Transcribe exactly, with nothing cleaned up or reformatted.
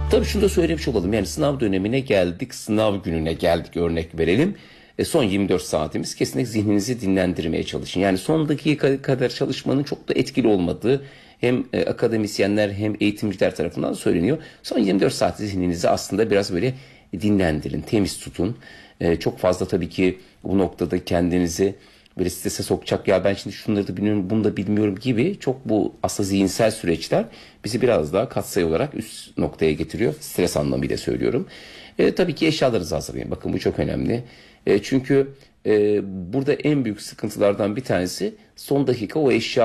Tabii şunu da söylemiş olalım. Yani sınav dönemine geldik, sınav gününe geldik, örnek verelim. E, son yirmi dört saatimiz kesinlikle zihninizi dinlendirmeye çalışın. Yani son dakika kadar çalışmanın çok da etkili olmadığı hem e, akademisyenler hem eğitimciler tarafından söyleniyor. Son yirmi dört saat zihninizi aslında biraz böyle dinlendirin, temiz tutun. E, çok fazla tabii ki bu noktada kendinizi böyle strese sokacak, ya ben şimdi şunları da bilmiyorum, bunu da bilmiyorum gibi çok bu aslında zihinsel süreçler bizi biraz daha katsayı olarak üst noktaya getiriyor. Stres anlamıyla söylüyorum. E, tabii ki eşyalarınızı hazırlayın. Bakın bu çok önemli. E, çünkü e, burada en büyük sıkıntılardan bir tanesi son dakika o eşya